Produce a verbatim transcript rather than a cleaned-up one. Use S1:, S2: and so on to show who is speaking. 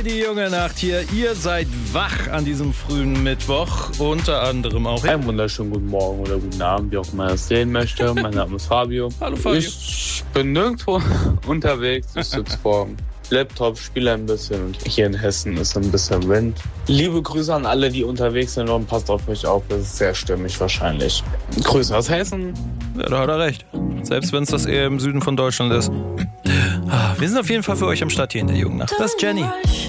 S1: die junge Nacht hier. Ihr seid wach an diesem frühen Mittwoch. Unter anderem auch ich.
S2: Einen wunderschönen guten Morgen oder guten Abend, wie auch immer das sehen möchte. Mein Name ist Fabio.
S1: Hallo Fabio.
S2: Ich bin nirgendwo unterwegs. Ich sitze vor dem Laptop, spiele ein bisschen und hier in Hessen ist ein bisschen Wind. Liebe Grüße an alle, die unterwegs sind und passt auf euch auf, das ist sehr stimmig wahrscheinlich. Grüße aus Hessen.
S1: Ja, da hat er recht. Selbst wenn es das eher im Süden von Deutschland ist. Wir sind auf jeden Fall für euch am Start hier in der jungen Nacht. Das ist Jenny.